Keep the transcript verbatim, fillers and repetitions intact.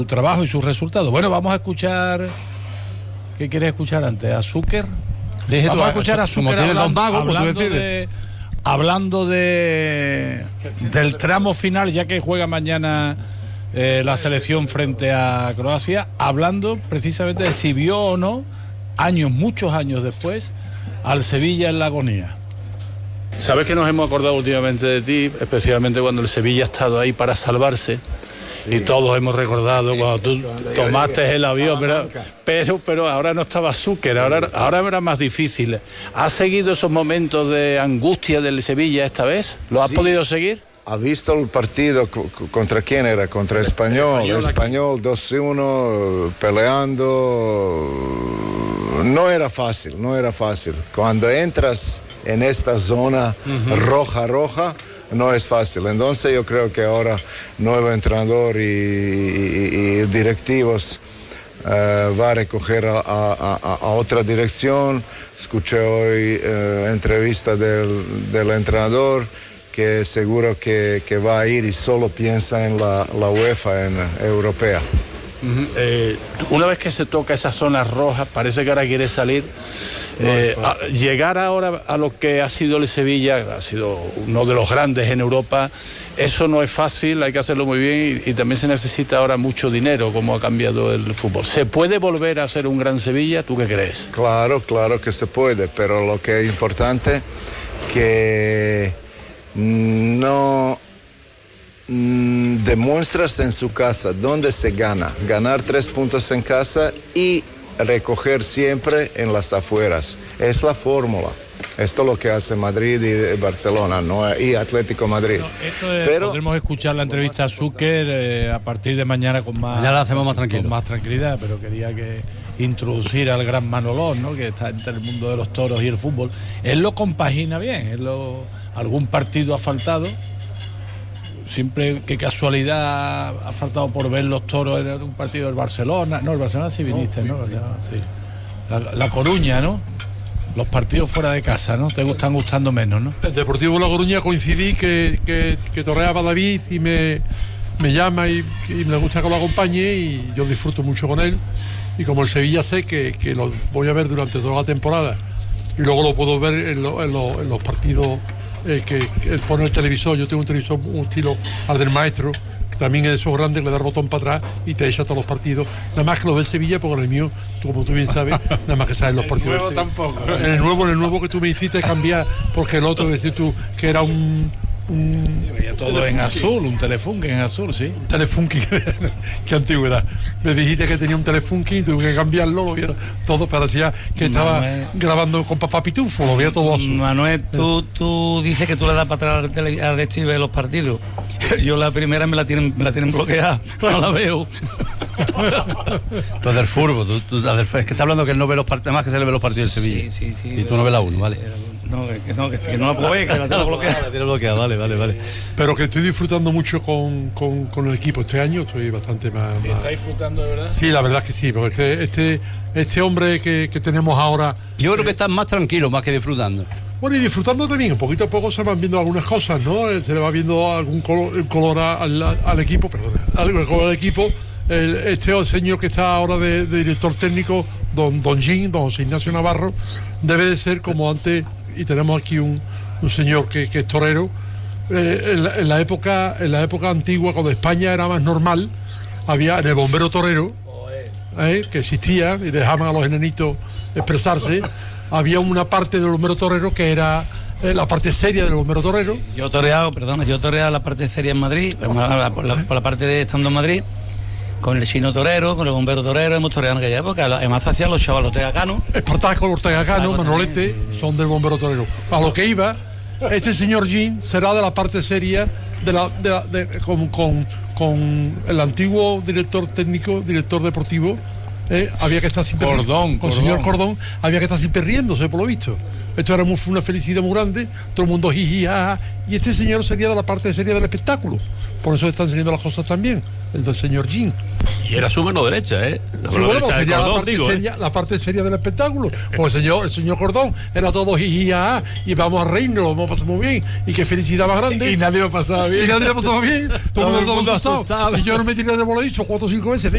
su trabajo y sus resultados. Bueno, vamos a escuchar. ¿Qué quieres escuchar antes? ¿A Zucker? Dije vamos tú, a escuchar a Zucker hablando, vago, hablando, de, hablando de del tramo final, ya que juega mañana eh, la selección frente a Croacia, hablando precisamente de si vio o no, años, muchos años después, al Sevilla en la agonía. Sabes que nos hemos acordado últimamente de ti, especialmente cuando el Sevilla ha estado ahí para salvarse. Sí. Y todos hemos recordado cuando tú cuando tomaste el avión, pero, pero, pero ahora no estaba Zucker, ahora, ahora era más difícil. ¿Has seguido esos momentos de angustia del Sevilla esta vez? ¿Lo has sí. podido seguir? ¿Ha visto el partido contra quién era? Contra el Español, el Español dos uno, peleando. No era fácil, no era fácil. Cuando entras en esta zona uh-huh. roja, roja, no es fácil. Entonces yo creo que ahora nuevo entrenador y, y, y directivos uh, va a recoger a, a, a, a otra dirección. Escuché hoy uh, entrevista del, del entrenador que seguro que, que va a ir y solo piensa en la, la UEFA, en europea. Uh-huh. Eh, una vez que se toca esas zonas rojas, parece que ahora quiere salir. No eh, a, llegar ahora a lo que ha sido el Sevilla, ha sido uno de los grandes en Europa, eso no es fácil, hay que hacerlo muy bien y, y también se necesita ahora mucho dinero, como ha cambiado el fútbol. ¿Se puede volver a ser un gran Sevilla? ¿Tú qué crees? Claro, claro que se puede, pero lo que es importante que no mm, demuestras en su casa dónde se gana, ganar tres puntos en casa y recoger siempre en las afueras. Es la fórmula. Esto es lo que hace Madrid y Barcelona, ¿no? Y Atlético Madrid. No, esto es, pero podremos escuchar la entrevista a Zucker eh, a partir de mañana con más, ya la hacemos más tranquilo, con más tranquilidad, pero quería que introducir al gran Manolón, ¿no? Que está entre el mundo de los toros y el fútbol. Él lo compagina bien, él lo, algún partido ha faltado. Siempre, qué casualidad ha faltado por ver los toros en un partido del Barcelona. No, el Barcelona sí viniste, ¿no? Sí. La, la Coruña, ¿no? Los partidos fuera de casa, ¿no? Te están gustando menos, ¿no? El Deportivo La Coruña coincidí que, que, que torreaba David y me, me llama y, y me gusta que lo acompañe y yo disfruto mucho con él. Y como el Sevilla sé que, que lo voy a ver durante toda la temporada y luego lo puedo ver en, lo, en, lo, en los partidos eh, que, que él pone el televisor. Yo tengo un televisor, un estilo al del maestro, que también es de esos grandes, le da el botón para atrás y te echa todos los partidos. Nada más que lo ve el Sevilla, porque en el mío, como tú bien sabes, nada más que sabes los partidos. El nuevo tampoco. En el nuevo, en el nuevo que tú me hiciste cambiar, porque el otro, decir tú, que era un... un veía todo en azul, un Telefunken en azul, sí. Un Telefunken, qué antigüedad. Me dijiste que tenía un Telefunken y tuve que cambiarlo, lo veía todo, parecía que estaba Manuel, grabando con Papá Pitufo, lo veía todo azul. Manuel, tú, tú dices que tú le das para atrás a de esto y ves los partidos. Yo la primera me la tienen, me la tienen bloqueada, no la veo. Lo del fútbol, tú, tú, es que está hablando que él no ve los partidos, más que se le ve los partidos del Sevilla. Sí, sí, sí. Y tú no ves la uno, ¿vale? No, que no, que no la puedo ver, que la tengo bloqueada. La tiene bloqueada, vale, vale, vale. Pero que estoy disfrutando mucho con, con, con el equipo este año, estoy bastante más... más... ¿Estás disfrutando de verdad? Sí, la verdad es que sí, porque este, este, este hombre que, que tenemos ahora... Yo creo que estás más tranquilo, más que disfrutando. Bueno, y disfrutando también, poquito a poco se van viendo algunas cosas, ¿no? Se le va viendo algún color, el color al, al equipo, perdón, al color del equipo. El, este señor que está ahora de, de director técnico, don, don Jim, don José Ignacio Navarro, debe de ser como antes, y tenemos aquí un, un señor que, que es torero. Eh, en, la, en, la época, en la época antigua, cuando España era más normal, había en el bombero torero, eh, que existía, y dejaban a los enanitos expresarse. Había una parte del bombero torero que era eh, la parte seria del bombero torero. Yo toreado, perdona, yo toreado la parte seria en Madrid, por la, por la, por la parte de estando en Madrid, con el chino torero, con el bombero torero, hemos toreado en aquella época. Además hacían los chavales Ortega Cano. Espartaco, Ortega Cano, Manolete, son del bombero torero. A lo que iba, este señor Jean será de la parte seria, de la, de la, de, con, con, con el antiguo director técnico, director deportivo. Eh, había que estar siempre Cordón, con el Cordón. señor Cordón, había que estar siempre riéndose, por lo visto. Esto era muy, una felicidad muy grande, todo el mundo jiji, jaja, y este señor sería de la parte seria del espectáculo. Por eso están saliendo las cosas también. del señor Jim. Y era su mano derecha, ¿eh? La Sí, mano bueno, derecha de sería la, Cordón, parte digo, ¿eh? seria, la parte seria del espectáculo. Pues el señor, el señor Cordón era todo jijía y vamos a reírnos, lo vamos a pasar muy bien. Y qué felicidad más grande. Y nadie lo pasaba bien. Y nadie lo pasaba bien. Todo el mundo Todo el mundo estaba asustado. asustado. Y yo no me tiré de bola, he dicho cuatro o cinco veces.